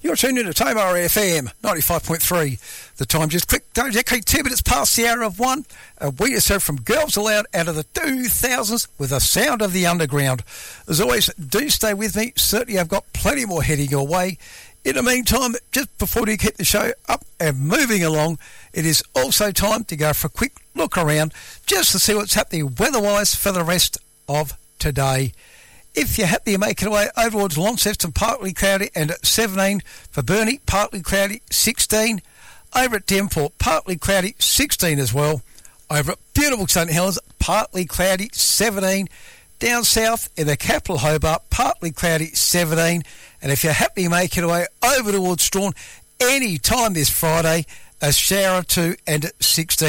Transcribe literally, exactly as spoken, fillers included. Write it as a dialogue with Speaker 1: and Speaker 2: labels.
Speaker 1: You're tuned in to Tamar F M, ninety-five point three. The time just quick, don't you? Okay, two minutes past the hour of one. And we just heard from Girls Aloud out of the two thousands with the sound of the underground. As always, do stay with me. Certainly I've got plenty more heading your way. In the meantime, just before we keep the show up and moving along, it is also time to go for a quick look around just to see what's happening weather-wise for the rest of today. If you're happy to make it away over towards Launceston, partly cloudy, and at seventeen for Burnie, partly cloudy, sixteen. Over at Denport, partly cloudy, sixteen as well. Over at beautiful St Helens, partly cloudy, seventeen. Down south in the capital Hobart, partly cloudy, seventeen. And if you're happy to make it away over towards Strawn, any time this Friday, a shower or two and at sixteen.